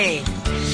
Hey.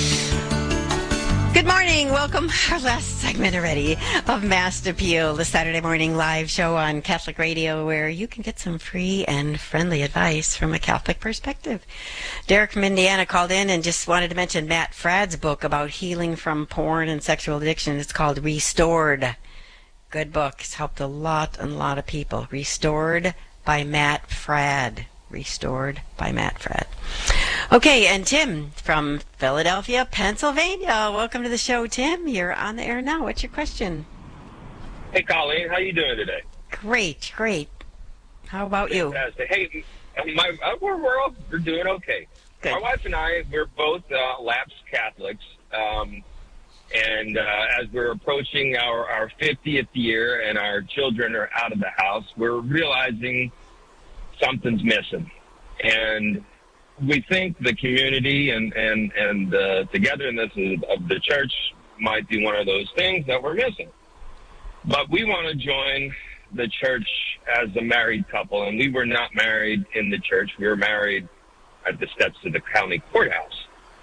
Good morning. Welcome. Our last segment already of Mass Appeal, the Saturday morning live show on Catholic Radio where you can get some free and friendly advice from a Catholic perspective. Derek from Indiana called in and just wanted to mention Matt Fradd's book about healing from porn and sexual addiction. It's called Restored. Good book. It's helped a lot of people. Restored by Matt Fradd. Restored by Matt Fradd. Okay, and Tim from Philadelphia, Pennsylvania. Welcome to the show, Tim. You're on the air now. What's your question? Hey, Colleen. How you doing today? Great. How about you? Fantastic. Hey, we're doing okay. Good. My wife and I, we're both lapsed Catholics, and as we're approaching our 50th year and our children are out of the house, we're realizing something's missing. And we think the community and the togetherness of the church might be one of those things that we're missing. But we want to join the church as a married couple, and we were not married in the church. We were married at the steps of the county courthouse.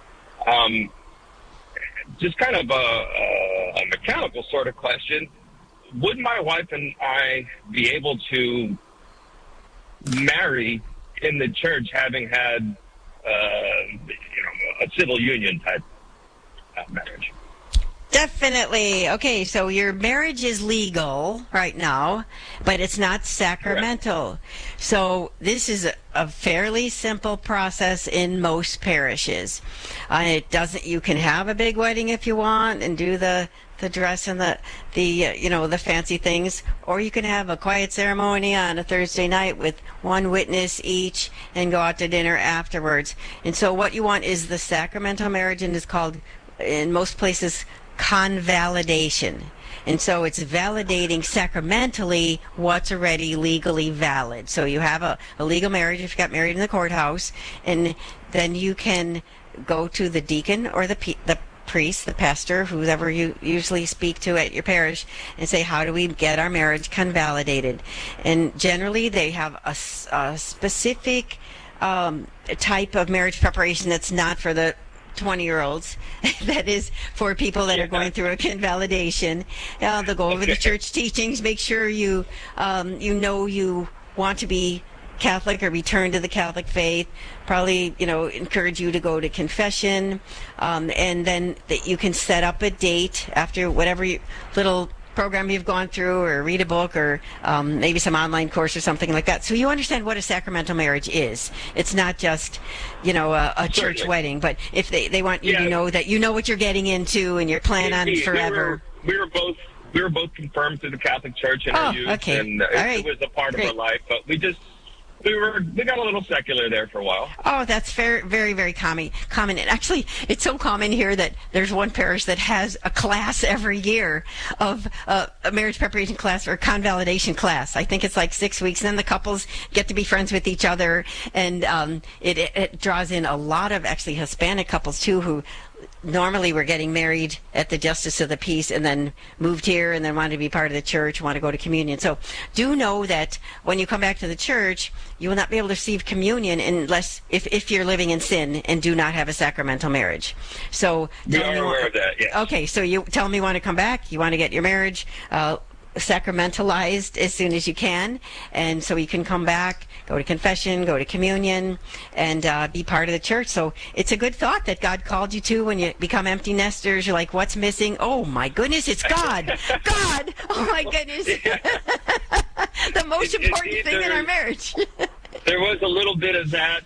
Just kind of a mechanical sort of question. Would my wife and I be able to marry in the church having had a civil union type marriage? Definitely. Okay, so your marriage is legal right now, but it's not sacramental. Correct. So this is a fairly simple process in most parishes. It doesn't. You can have a big wedding if you want and do the dress and the fancy things, or you can have a quiet ceremony on a Thursday night with one witness each and go out to dinner afterwards. And so what you want is the sacramental marriage, and it's called in most places convalidation. And so it's validating sacramentally what's already legally valid. So you have a legal marriage if you got married in the courthouse, and then you can go to the deacon or the priest, the pastor, whoever you usually speak to at your parish, and say, how do we get our marriage convalidated? And generally they have a specific type of marriage preparation that's not for the 20-year-olds. That is for people that are going through a convalidation. They'll go over the church teachings, make sure you you want to be Catholic or return to the Catholic faith. Probably, encourage you to go to confession, and then that you can set up a date after whatever little program you've gone through, or read a book, or maybe some online course or something like that. So you understand what a sacramental marriage is. It's not just, a church wedding, but if they want you to know that you know what you're getting into and you're planning on forever. We were both confirmed to the Catholic Church in our youth, and it was a part of our life, but we got a little secular there for a while. Oh, that's very, very, very common. And actually, it's so common here that there's one parish that has a class every year of a marriage preparation class or a convalidation class. I think it's like 6 weeks. And then the couples get to be friends with each other. And it draws in a lot of actually Hispanic couples, too, who normally were getting married at the Justice of the Peace and then moved here and then wanted to be part of the church, want to go to communion. So do know that when you come back to the church, you will not be able to receive communion unless if you're living in sin and do not have a sacramental marriage. So we are aware of that, yes. Okay, so you tell me you want to come back, you want to get your marriage sacramentalized as soon as you can, and so you can come back, go to confession, go to communion, and be part of the church. So it's a good thought that God called you to. When you become empty nesters, you're like, what's missing? Oh my goodness, it's God. God, oh my goodness. The most important thing in our marriage. There was a little bit of that,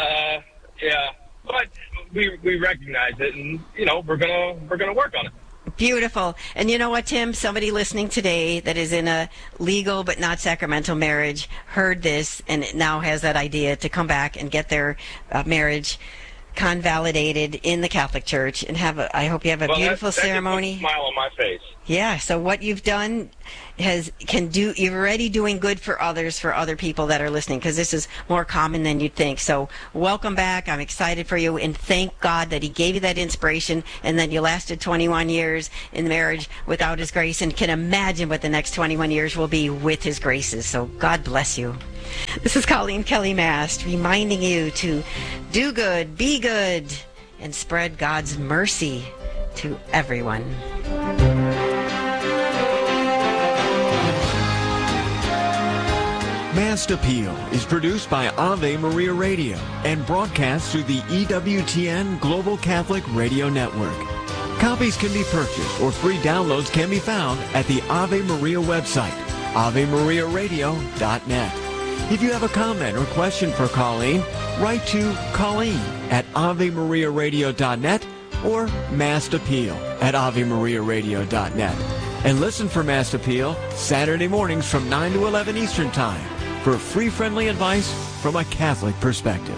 but we recognize it, and we're gonna work on it. Beautiful. And you know what, Tim? Somebody listening today that is in a legal but not sacramental marriage heard this and now has that idea to come back and get their marriage convalidated in the Catholic Church and I hope you have a beautiful ceremony. That smile on my face. Yeah, so what you've done you're already doing good for others, for other people that are listening, because this is more common than you'd think. So welcome back. I'm excited for you, and thank God that he gave you that inspiration, and then you lasted 21 years in marriage without his grace, and can imagine what the next 21 years will be with his graces. So God bless you. This is Colleen Kelly Mast reminding you to do good, be good, and spread God's mercy to everyone. Mass Appeal is produced by Ave Maria Radio and broadcast through the EWTN Global Catholic Radio Network. Copies can be purchased or free downloads can be found at the Ave Maria website, AveMariaRadio.net. If you have a comment or question for Colleen, write to Colleen at AveMariaRadio.net or Mass Appeal at AveMariaRadio.net. And listen for Mass Appeal Saturday mornings from 9 to 11 Eastern Time for free, friendly advice from a Catholic perspective.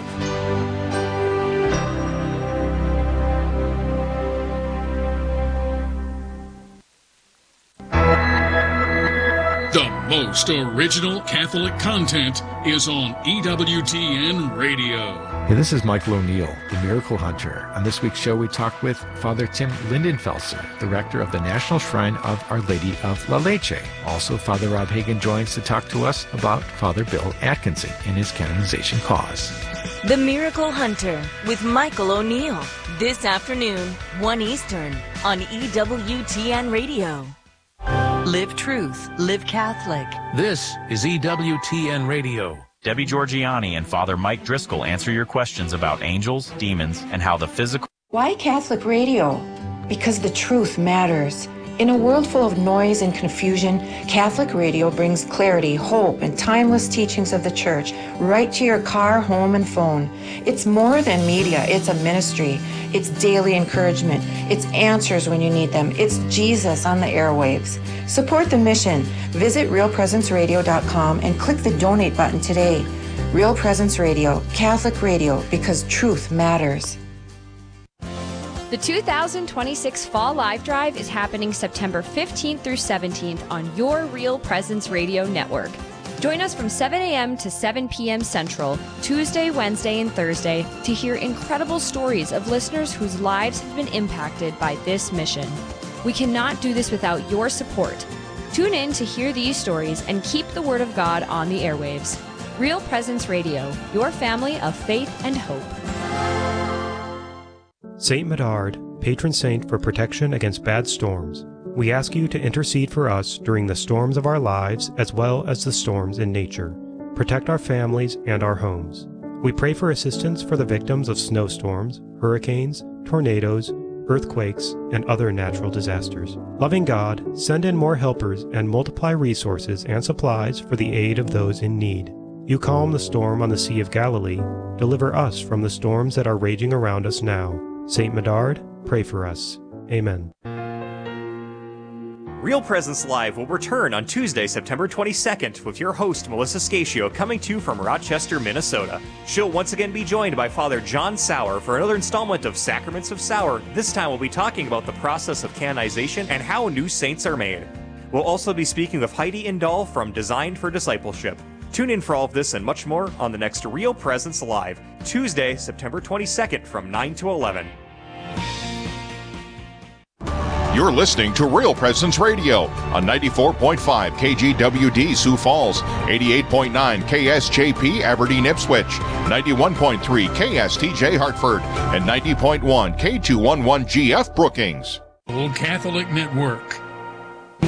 The most original Catholic content is on EWTN Radio. Hey, this is Michael O'Neill, the Miracle Hunter. On this week's show, we talk with Father Tim Lindenfelser, the rector of the National Shrine of Our Lady of La Leche. Also, Father Rob Hagan joins to talk to us about Father Bill Atkinson and his canonization cause. The Miracle Hunter with Michael O'Neill. This afternoon, 1 Eastern, on EWTN Radio. Live truth, live Catholic. This is EWTN Radio. Debbie Georgiani and Father Mike Driscoll answer your questions about angels, demons, and how the physical... Why Catholic radio? Because the truth matters. In a world full of noise and confusion, Catholic radio brings clarity, hope, and timeless teachings of the Church right to your car, home, and phone. It's more than media. It's a ministry. It's daily encouragement. It's answers when you need them. It's Jesus on the airwaves. Support the mission. Visit realpresenceradio.com and click the donate button today. Real Presence Radio, Catholic radio, because truth matters. The 2026 Fall Live Drive is happening September 15th through 17th on your Real Presence Radio network. Join us from 7 a.m. to 7 p.m. Central, Tuesday, Wednesday, and Thursday to hear incredible stories of listeners whose lives have been impacted by this mission. We cannot do this without your support. Tune in to hear these stories and keep the Word of God on the airwaves. Real Presence Radio, your family of faith and hope. Saint Medard, patron saint for protection against bad storms. We ask you to intercede for us during the storms of our lives as well as the storms in nature. Protect our families and our homes. We pray for assistance for the victims of snowstorms, hurricanes, tornadoes, earthquakes, and other natural disasters. Loving God, send in more helpers and multiply resources and supplies for the aid of those in need. You calm the storm on the Sea of Galilee. Deliver us from the storms that are raging around us now. Saint Medard, pray for us. Amen. Real Presence Live will return on Tuesday, September 22nd with your host, Melissa Scatio, coming to you from Rochester, Minnesota. She'll once again be joined by Father John Sauer for another installment of Sacraments of Sauer. This time we'll be talking about the process of canonization and how new saints are made. We'll also be speaking with Heidi Indahl from Designed for Discipleship. Tune in for all of this and much more on the next Real Presence Live, Tuesday, September 22nd from 9 to 11. You're listening to Real Presence Radio on 94.5 KGWD Sioux Falls, 88.9 KSJP Aberdeen Ipswich, 91.3 KSTJ Hartford, and 90.1 K211GF Brookings. Old Catholic Network.